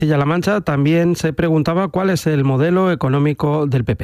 Castilla-La Mancha también se preguntaba cuál es el modelo económico del PP.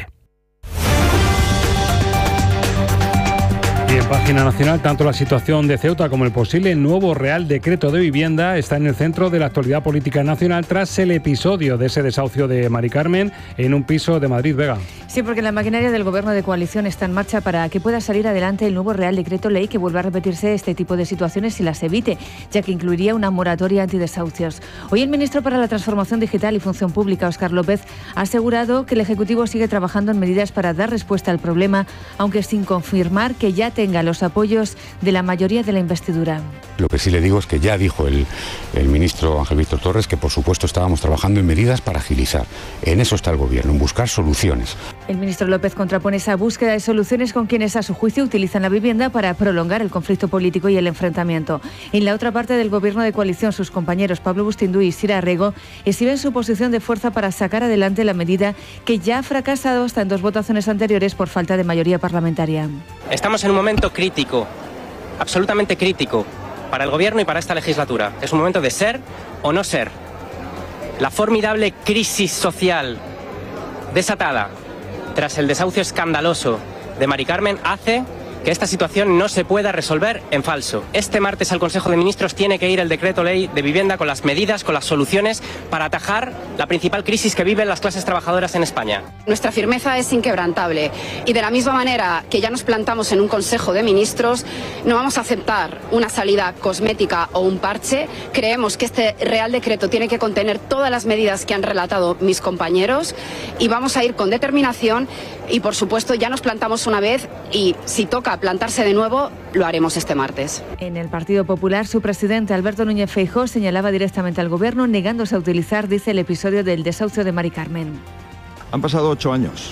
Y en página nacional, tanto la situación de Ceuta como el posible nuevo Real Decreto de Vivienda está en el centro de la actualidad política nacional tras el episodio de ese desahucio de Mari Carmen en un piso de Madrid, Vega. Sí, porque la maquinaria del Gobierno de coalición está en marcha para que pueda salir adelante el nuevo Real Decreto Ley que vuelva a repetirse este tipo de situaciones si las evite, ya que incluiría una moratoria antidesahucios. Hoy el ministro para la Transformación Digital y Función Pública, Óscar López, ha asegurado que el Ejecutivo sigue trabajando en medidas para dar respuesta al problema, aunque sin confirmar que ya tenga los apoyos de la mayoría de la investidura. Lo que sí le digo es que ya dijo el ministro Ángel Víctor Torres que por supuesto estábamos trabajando en medidas para agilizar. En eso está el Gobierno, en buscar soluciones. El ministro López contrapone esa búsqueda de soluciones con quienes a su juicio utilizan la vivienda para prolongar el conflicto político y el enfrentamiento. En la otra parte del Gobierno de coalición, sus compañeros Pablo Bustindu y Sira Arrego exhiben su posición de fuerza para sacar adelante la medida que ya ha fracasado hasta en 2 votaciones anteriores por falta de mayoría parlamentaria. Estamos en un momento crítico, absolutamente crítico, para el Gobierno y para esta legislatura. Es un momento de ser o no ser. La formidable crisis social desatada tras el desahucio escandaloso de Mari Carmen hace que esta situación no se pueda resolver en falso. Este martes al Consejo de Ministros tiene que ir el decreto ley de vivienda con las medidas, con las soluciones para atajar la principal crisis que viven las clases trabajadoras en España. Nuestra firmeza es inquebrantable y de la misma manera que ya nos plantamos en un Consejo de Ministros, no vamos a aceptar una salida cosmética o un parche. Creemos que este Real Decreto tiene que contener todas las medidas que han relatado mis compañeros y vamos a ir con determinación y, por supuesto, ya nos plantamos una vez y si toca plantarse de nuevo, lo haremos este martes. En el Partido Popular, su presidente Alberto Núñez Feijóo señalaba directamente al Gobierno, negándose a utilizar, dice, el episodio del desahucio de Mari Carmen. Han pasado 8 años.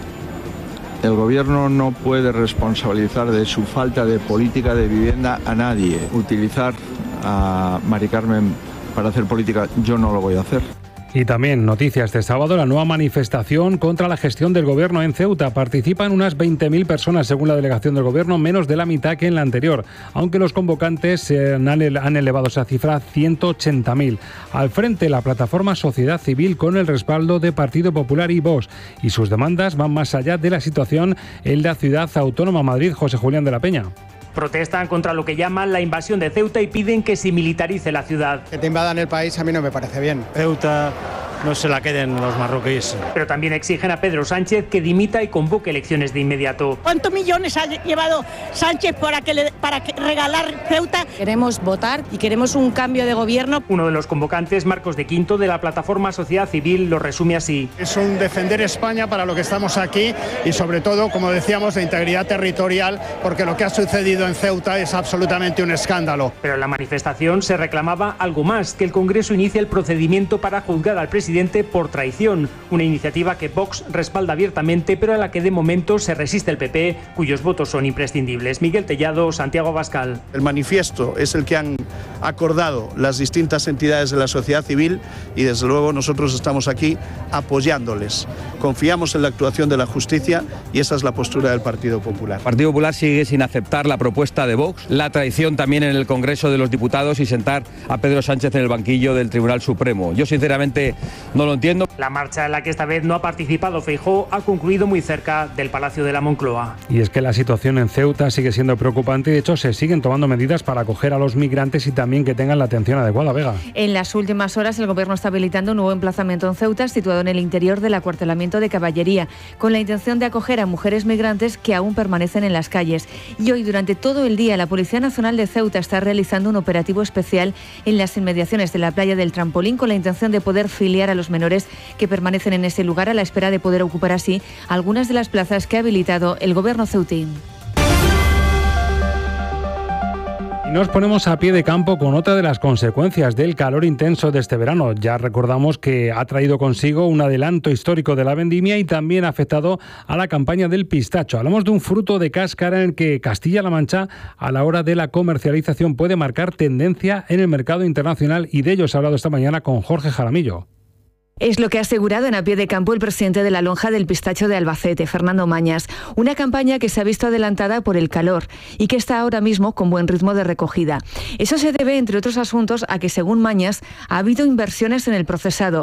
El Gobierno no puede responsabilizar de su falta de política de vivienda a nadie. Utilizar a Mari Carmen para hacer política, yo no lo voy a hacer. Y también noticias de sábado, la nueva manifestación contra la gestión del Gobierno en Ceuta. Participan unas 20.000 personas según la delegación del Gobierno, menos de la mitad que en la anterior, aunque los convocantes han elevado esa cifra a 180.000. Al frente, la plataforma Sociedad Civil con el respaldo de Partido Popular y Vox. Y sus demandas van más allá de la situación en la ciudad autónoma Madrid. José Julián de la Peña. Protestan contra lo que llaman la invasión de Ceuta y piden que se militarice la ciudad. Que te invadan el país a mí no me parece bien. Ceuta no se la queden los marroquíes. Pero también exigen a Pedro Sánchez que dimita y convoque elecciones de inmediato. ¿Cuántos millones ha llevado Sánchez para regalar Ceuta? Queremos votar y queremos un cambio de gobierno. Uno de los convocantes, Marcos de Quinto, de la plataforma Sociedad Civil, lo resume así. Es un defender España para lo que estamos aquí y sobre todo, como decíamos, de integridad territorial, porque lo que ha sucedido en Ceuta es absolutamente un escándalo. Pero en la manifestación se reclamaba algo más, que el Congreso inicie el procedimiento para juzgar al presidente por traición, una iniciativa que Vox respalda abiertamente, pero a la que de momento se resiste el PP, cuyos votos son imprescindibles. Miguel Tellado, Santiago Abascal. El manifiesto es el que han acordado las distintas entidades de la sociedad civil y desde luego nosotros estamos aquí apoyándoles. Confiamos en la actuación de la justicia y esa es la postura del Partido Popular. El Partido Popular sigue sin aceptar la propuesta de Vox, la traición también en el Congreso de los Diputados y sentar a Pedro Sánchez en el banquillo del Tribunal Supremo. Yo sinceramente no lo entiendo. La marcha en la que esta vez no ha participado Feijóo ha concluido muy cerca del Palacio de la Moncloa. Y es que la situación en Ceuta sigue siendo preocupante y de hecho se siguen tomando medidas para acoger a los migrantes y también que tengan la atención adecuada, Vega. En las últimas horas el Gobierno está habilitando un nuevo emplazamiento en Ceuta situado en el interior del acuartelamiento de Caballería con la intención de acoger a mujeres migrantes que aún permanecen en las calles. Y hoy durante todo el día la Policía Nacional de Ceuta está realizando un operativo especial en las inmediaciones de la playa del Trampolín con la intención de poder filiar a los menores que permanecen en ese lugar a la espera de poder ocupar así algunas de las plazas que ha habilitado el Gobierno ceutí. Y nos ponemos a pie de campo con otra de las consecuencias del calor intenso de este verano. Ya recordamos que ha traído consigo un adelanto histórico de la vendimia y también ha afectado a la campaña del pistacho. Hablamos de un fruto de cáscara en el que Castilla-La Mancha, a la hora de la comercialización, puede marcar tendencia en el mercado internacional y de ello se ha hablado esta mañana con Jorge Jaramillo. Es lo que ha asegurado en A Pie de Campo el presidente de la Lonja del Pistacho de Albacete, Fernando Mañas. Una campaña que se ha visto adelantada por el calor y que está ahora mismo con buen ritmo de recogida. Eso se debe, entre otros asuntos, a que, según Mañas, ha habido inversiones en el procesado